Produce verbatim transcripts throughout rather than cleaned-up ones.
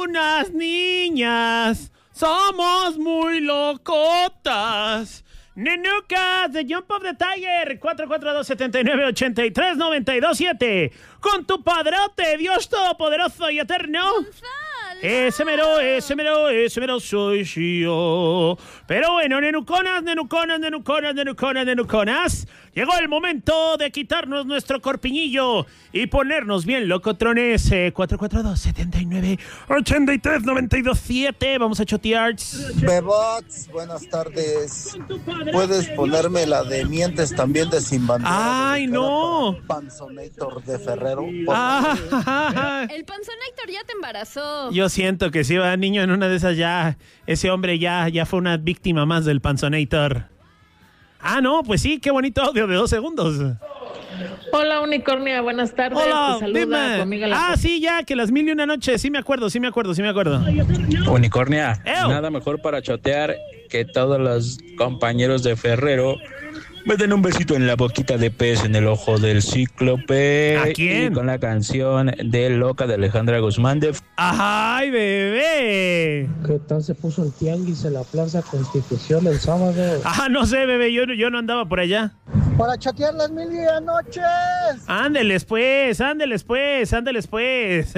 unas niñas, somos muy locotas. Nenucas de Jump of the Tiger, cuatro cuatro dos, siete nueve, ocho tres, nueve dos siete. Con tu padrote, Dios Todopoderoso y Eterno. Ese mero, ese mero, ese mero soy yo. Pero bueno, nenuconas, nenuconas, nenuconas, nenuconas, nenuconas. Llegó el momento de quitarnos nuestro corpiñillo y ponernos bien locotrones. Eh, cuatro cuatro dos, siete nueve, ocho tres, nueve dos siete. Vamos a chotear. Bebots, buenas tardes. ¿Puedes ponerme la de Mientes también de Sin Bandera? ¡Ay, no! Panzonator de Ferrero. Ah, El Panzonator ya te embarazó. yo siento que si va niño en una de esas ya, ese hombre ya, ya fue una víctima más del Panzonator. Ah, no, pues sí, qué bonito audio de dos segundos. Hola, Unicornia, buenas tardes. Hola, Te saluda dime. tu amiga la Ah, sí, ya, que las mil y una noches. Sí me acuerdo, sí me acuerdo, sí me acuerdo. Unicornia, Eo. nada mejor para chotear que todos los compañeros de Ferrero me den un besito en la boquita de pez en el ojo del cíclope. ¿A quién? Y con la canción de Loca de Alejandra Guzmán de... ¡Ay, bebé! ¿Qué tal se puso el tianguis en la Plaza Constitución el sábado? Ah, no sé, bebé, yo, yo no andaba por allá. Para chatear las mil y una noches. Ándeles pues, ándeles pues, ándeles pues.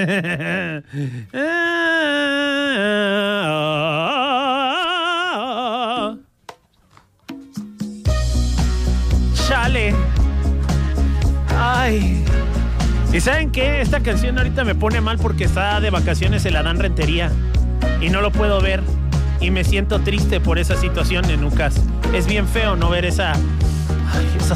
Chale. Ay. ¿Y saben qué? Esta canción ahorita me pone mal porque está de vacaciones en la Dan Rentería y no lo puedo ver. Y me siento triste por esa situación, nenucas. Es bien feo no ver esa... Ay, esa